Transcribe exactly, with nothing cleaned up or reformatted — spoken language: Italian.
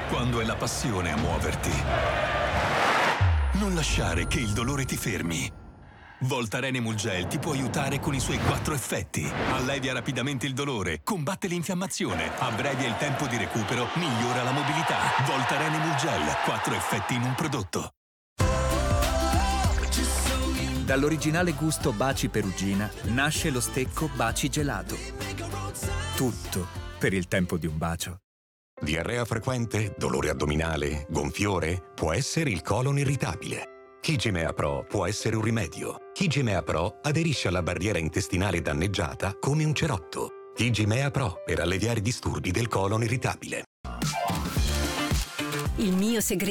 quando è la passione a muoverti. Non lasciare che il dolore ti fermi. Voltaren Emulgel ti può aiutare con i suoi quattro effetti. Allevia rapidamente il dolore, combatte l'infiammazione, abbrevia il tempo di recupero, migliora la mobilità. Voltaren Emulgel, quattro effetti in un prodotto. Dall'originale gusto Baci Perugina nasce lo stecco Baci Gelato. Tutto per il tempo di un bacio. Diarrea frequente, dolore addominale, gonfiore, può essere il colon irritabile. Hygimea Pro può essere un rimedio. Hygimea Pro aderisce alla barriera intestinale danneggiata come un cerotto. Hygimea Pro per alleviare i disturbi del colon irritabile. Il mio segreto